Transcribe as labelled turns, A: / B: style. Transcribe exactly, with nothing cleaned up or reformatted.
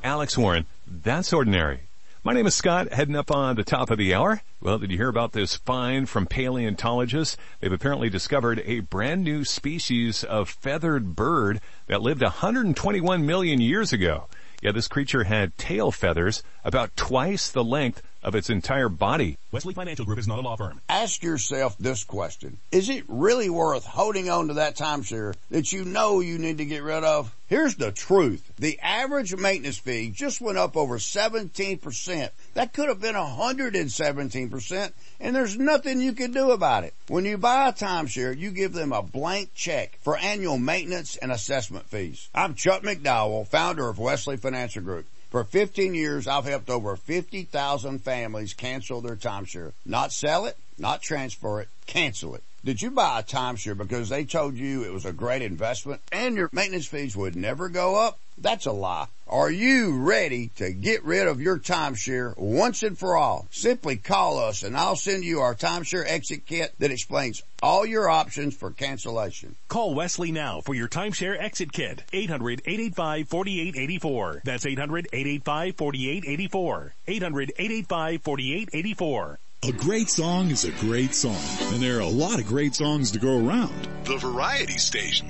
A: Alex Warren. That's ordinary. My name is Scott, heading up on the top of the hour. Well, did you hear about this find from paleontologists? They've apparently discovered a brand new species of feathered bird that lived one hundred twenty-one million years ago. Yeah, this creature had tail feathers about twice the length of its entire body.
B: Wesley Financial Group is not a law firm.
C: Ask yourself this question. Is it really worth holding on to that timeshare that you know you need to get rid of? Here's the truth. The average maintenance fee just went up over seventeen percent. That could have been one hundred seventeen percent, and there's nothing you can do about it. When you buy a timeshare, you give them a blank check for annual maintenance and assessment fees. I'm Chuck McDowell, founder of Wesley Financial Group. For fifteen years, I've helped over fifty thousand families cancel their timeshare. Not sell it, not transfer it, cancel it. Did you buy a timeshare because they told you it was a great investment and your maintenance fees would never go up? That's a lie. Are you ready to get rid of your timeshare once and for all? Simply call us and I'll send you our timeshare exit kit that explains all your options for cancellation.
B: Call Wesley now for your timeshare exit kit. eight hundred, eight eight five, four eight eight four. That's eight hundred, eight eight five, four eight eight four. eight hundred, eight eight five, four eight eight four.
D: A great song is a great song, and there are a lot of great songs to go around.
E: The Variety Station.